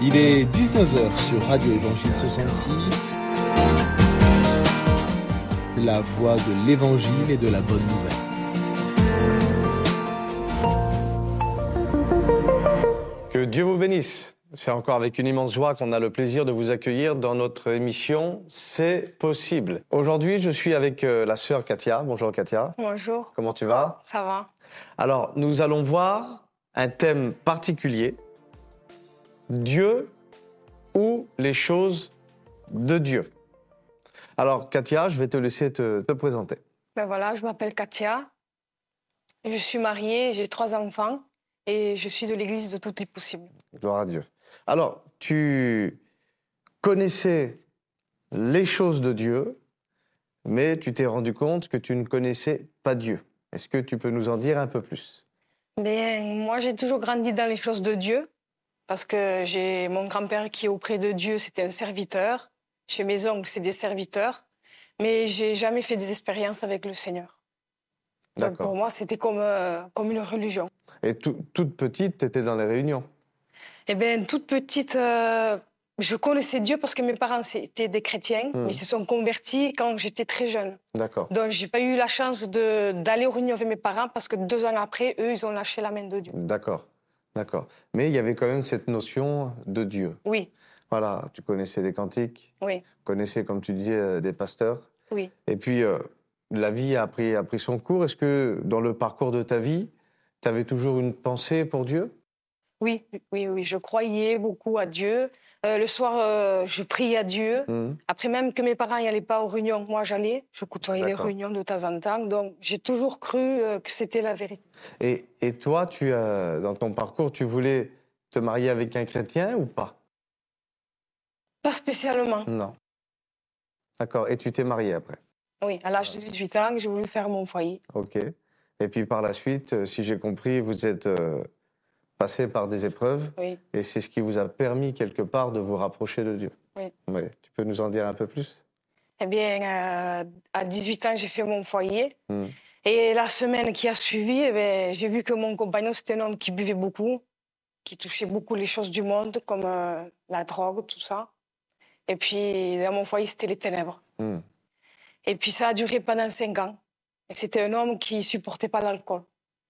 Il est 19 h sur Radio Évangile 66, la voix de l'Évangile et de la bonne nouvelle. Que Dieu vous bénisse. C'est encore avec une immense joie qu'on a le plaisir de vous accueillir dans notre émission « C'est possible ». Aujourd'hui, je suis avec la sœur Katia. Bonjour Katia. Bonjour. Comment tu vas ? Ça va. Alors, nous allons voir un thème particulier. Dieu ou les choses de Dieu. Alors Katia, je vais te laisser te présenter. Ben voilà, je m'appelle Katia. Je suis mariée, j'ai 3 enfants et je suis de l'église de Tout est possible. Gloire à Dieu. Alors, tu connaissais les choses de Dieu, mais tu t'es rendu compte que tu ne connaissais pas Dieu. Est-ce que tu peux nous en dire un peu plus ? Ben, moi, j'ai toujours grandi dans les choses de Dieu parce que j'ai mon grand-père qui est auprès de Dieu, c'était un serviteur. Chez mes oncles, c'est des serviteurs. Mais j'ai jamais fait des expériences avec le Seigneur. Donc, pour moi, c'était comme une religion. Et toute petite, tu étais dans les réunions ? Eh bien, toute petite, je connaissais Dieu parce que mes parents étaient des chrétiens, mais ils se sont convertis quand j'étais très jeune. D'accord. Donc, j'ai pas eu la chance d'aller aux réunions avec mes parents parce que 2 ans après, eux, ils ont lâché la main de Dieu. D'accord, d'accord. Mais il y avait quand même cette notion de Dieu. Oui. Voilà, tu connaissais des cantiques, oui. Tu connaissais, comme tu disais, des pasteurs. Oui. Et puis, la vie a pris son cours. Est-ce que, dans le parcours de ta vie, tu avais toujours une pensée pour Dieu ? Oui, je croyais beaucoup à Dieu. Le soir, je priais à Dieu. Après, même que mes parents n'allaient pas aux réunions, moi j'allais. Je côtoyais les réunions de temps en temps. Donc, j'ai toujours cru que c'était la vérité. Et toi, dans ton parcours, tu voulais te marier avec un chrétien ou pas ? Pas spécialement. Non. D'accord. Et tu t'es mariée après ? Oui, à l'âge de 18 ans, j'ai voulu faire mon foyer. Ok. Et puis par la suite, si j'ai compris, vous êtes passé par des épreuves. Oui. Et c'est ce qui vous a permis quelque part de vous rapprocher de Dieu. Oui. Oui. Tu peux nous en dire un peu plus ? Eh bien, à 18 ans, j'ai fait mon foyer. Et la semaine qui a suivi, j'ai vu que mon compagnon, c'était un homme qui buvait beaucoup, qui touchait beaucoup les choses du monde, comme la drogue, tout ça. Et puis, dans mon foyer, c'était les ténèbres. Et puis, ça a duré pendant 5 ans. Et c'était un homme qui ne supportait pas l'alcool.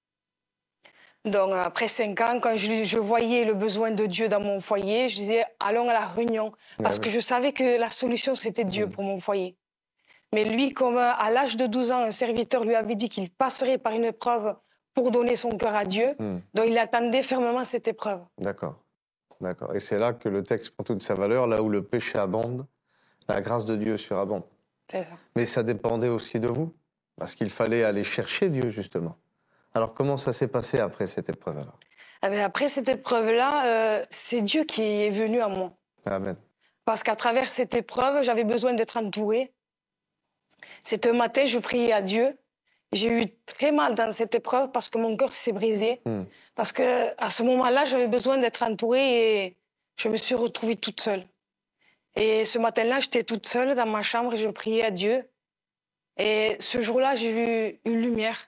Donc, après 5 ans, quand je voyais le besoin de Dieu dans mon foyer, je disais, allons à la réunion. Parce que je savais que la solution, c'était Dieu pour mon foyer. Mais lui, comme à l'âge de 12 ans, un serviteur lui avait dit qu'il passerait par une épreuve pour donner son cœur à Dieu, donc il attendait fermement cette épreuve. D'accord. D'accord. Et c'est là que le texte prend toute sa valeur, là où le péché abonde, la grâce de Dieu surabonde. C'est ça. Mais ça dépendait aussi de vous, parce qu'il fallait aller chercher Dieu, justement. Alors, comment ça s'est passé après cette épreuve-là ? Après cette épreuve-là, c'est Dieu qui est venu à moi. Amen. Parce qu'à travers cette épreuve, j'avais besoin d'être entourée. C'était un matin, je priais à Dieu. J'ai eu très mal dans cette épreuve parce que mon cœur s'est brisé. Parce qu'à ce moment-là, j'avais besoin d'être entourée et je me suis retrouvée toute seule. Et ce matin-là, j'étais toute seule dans ma chambre et je priais à Dieu. Et ce jour-là, j'ai vu une lumière.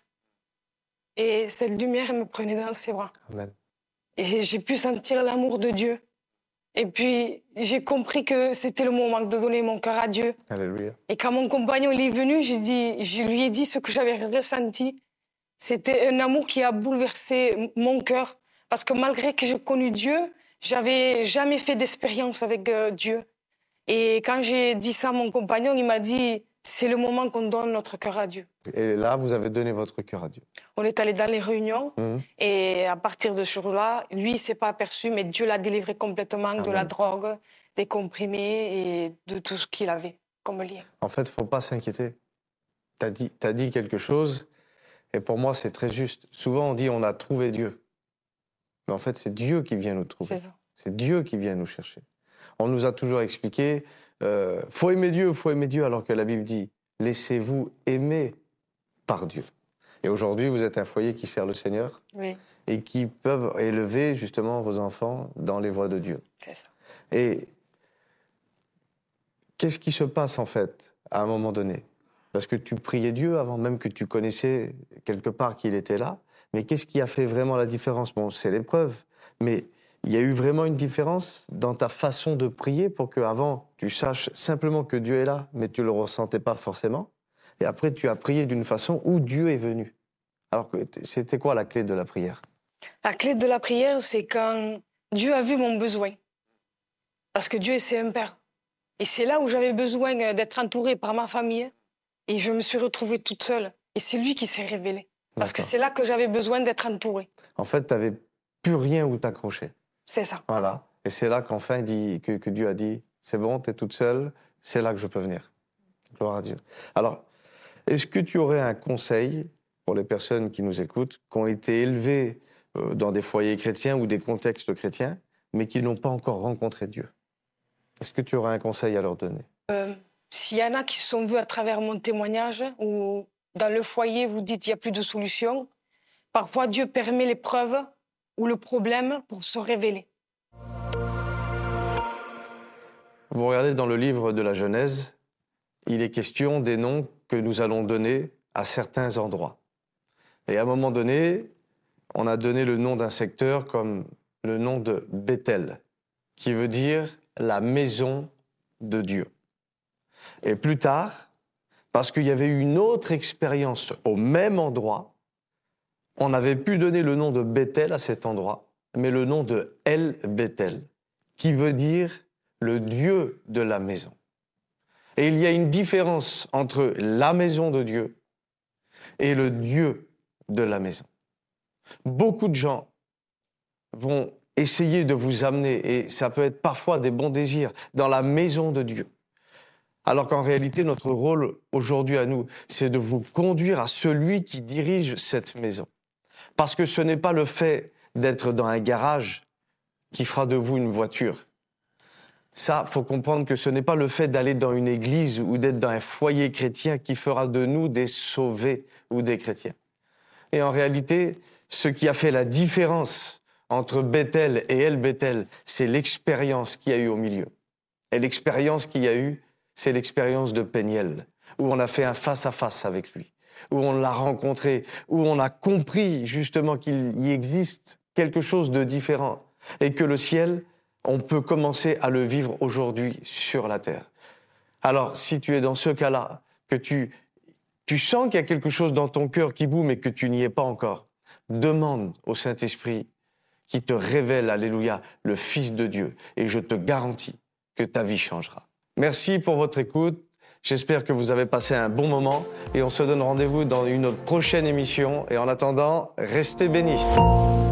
Et cette lumière, elle me prenait dans ses bras. Amen. Et j'ai pu sentir l'amour de Dieu. Et puis, j'ai compris que c'était le moment de donner mon cœur à Dieu. Alléluia. Et quand mon compagnon il est venu, je lui ai dit ce que j'avais ressenti. C'était un amour qui a bouleversé mon cœur. Parce que malgré que j'ai connu Dieu, j'avais jamais fait d'expérience avec Dieu. Et quand j'ai dit ça à mon compagnon, il m'a dit, c'est le moment qu'on donne notre cœur à Dieu. Et là, vous avez donné votre cœur à Dieu. On est allé dans les réunions et à partir de ce jour-là, lui, il ne s'est pas aperçu, mais Dieu l'a délivré complètement de la drogue, des comprimés et de tout ce qu'il avait comme lien. En fait, il ne faut pas s'inquiéter. T'as dit quelque chose et pour moi, c'est très juste. Souvent, on dit on a trouvé Dieu. Mais en fait, c'est Dieu qui vient nous trouver. C'est ça. C'est Dieu qui vient nous chercher. On nous a toujours expliqué faut aimer Dieu, alors que la Bible dit laissez-vous aimer par Dieu. Et aujourd'hui, vous êtes un foyer qui sert le Seigneur et qui peuvent élever justement vos enfants dans les voies de Dieu. C'est ça. Et qu'est-ce qui se passe en fait à un moment donné ? Parce que tu priais Dieu avant même que tu connaissais quelque part qu'il était là. Mais qu'est-ce qui a fait vraiment la différence ? Bon, c'est l'épreuve. Mais il y a eu vraiment une différence dans ta façon de prier pour qu'avant, tu saches simplement que Dieu est là, mais tu ne le ressentais pas forcément. Et après, tu as prié d'une façon où Dieu est venu. Alors, c'était quoi la clé de la prière? La clé de la prière, c'est quand Dieu a vu mon besoin. Parce que Dieu, c'est un père. Et c'est là où j'avais besoin d'être entourée par ma famille. Et je me suis retrouvée toute seule. Et c'est lui qui s'est révélé. Parce que c'est là que j'avais besoin d'être entourée. En fait, tu n'avais plus rien où t'accrocher. C'est ça. Voilà. Et c'est là qu'enfin, que Dieu a dit, c'est bon, tu es toute seule, c'est là que je peux venir. Gloire à Dieu. Alors, est-ce que tu aurais un conseil pour les personnes qui nous écoutent, qui ont été élevées dans des foyers chrétiens ou des contextes chrétiens, mais qui n'ont pas encore rencontré Dieu? Est-ce que tu aurais un conseil à leur donner? S'il y en a qui se sont vus à travers mon témoignage, ou dans le foyer, vous dites qu'il n'y a plus de solution, parfois Dieu permet l'épreuve ou le problème pour se révéler. Vous regardez dans le livre de la Genèse, il est question des noms que nous allons donner à certains endroits. Et à un moment donné, on a donné le nom d'un secteur comme le nom de Bethel, qui veut dire la maison de Dieu. Et plus tard, parce qu'il y avait eu une autre expérience au même endroit, on avait pu donner le nom de Bethel à cet endroit, mais le nom de El Bethel, qui veut dire le Dieu de la maison. Et il y a une différence entre la maison de Dieu et le Dieu de la maison. Beaucoup de gens vont essayer de vous amener, et ça peut être parfois des bons désirs, dans la maison de Dieu. Alors qu'en réalité, notre rôle aujourd'hui à nous, c'est de vous conduire à celui qui dirige cette maison. Parce que ce n'est pas le fait d'être dans un garage qui fera de vous une voiture. Ça, faut comprendre que ce n'est pas le fait d'aller dans une église ou d'être dans un foyer chrétien qui fera de nous des sauvés ou des chrétiens. Et en réalité, ce qui a fait la différence entre Bethel et El Bethel, c'est l'expérience qu'il y a eu au milieu. Et l'expérience qu'il y a eu, c'est l'expérience de Péniel, où on a fait un face-à-face avec lui, où on l'a rencontré, où on a compris justement qu'il y existe quelque chose de différent et que le ciel, on peut commencer à le vivre aujourd'hui sur la terre. Alors, si tu es dans ce cas-là, que tu sens qu'il y a quelque chose dans ton cœur qui bout, mais que tu n'y es pas encore, demande au Saint-Esprit qui te révèle, alléluia, le Fils de Dieu. Et je te garantis que ta vie changera. Merci pour votre écoute. J'espère que vous avez passé un bon moment et on se donne rendez-vous dans une prochaine émission. Et en attendant, restez bénis.